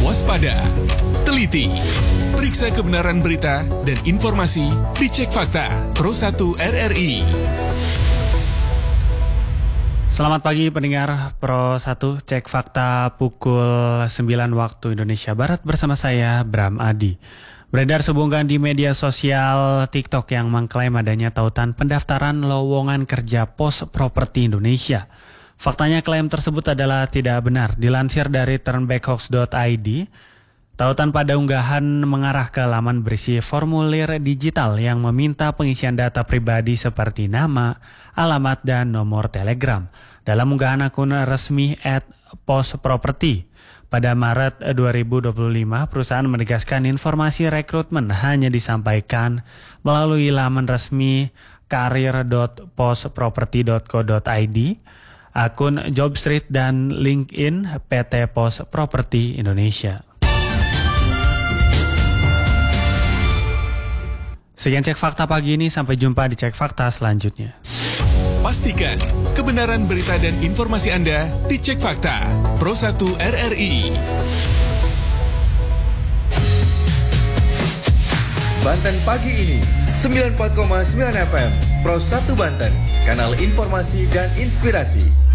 waspada, teliti, periksa kebenaran berita dan informasi di Cek Fakta Pro 1 RRI. Selamat pagi pendengar Pro 1 Cek Fakta pukul 9 waktu Indonesia Barat bersama saya Bram Adi. Beredar sebuah unggahan di media sosial TikTok yang mengklaim adanya tautan pendaftaran lowongan kerja pos properti Indonesia. Faktanya klaim tersebut adalah tidak benar. Dilansir dari turnbackhoax.id, tautan pada unggahan mengarah ke laman berisi formulir digital yang meminta pengisian data pribadi seperti nama, alamat, dan nomor telegram. Dalam unggahan akun resmi @posproperty, pada Maret 2025, perusahaan menegaskan informasi rekrutmen hanya disampaikan melalui laman resmi karir.posproperty.co.id, akun Jobstreet, dan LinkedIn PT Pos Properti Indonesia. Sekian Cek Fakta pagi ini, sampai jumpa di Cek Fakta selanjutnya. Pastikan kebenaran berita dan informasi Anda di Cek Fakta Pro 1 RRI. Banten pagi ini 94,9 FM Pro 1 Banten, kanal informasi dan inspirasi.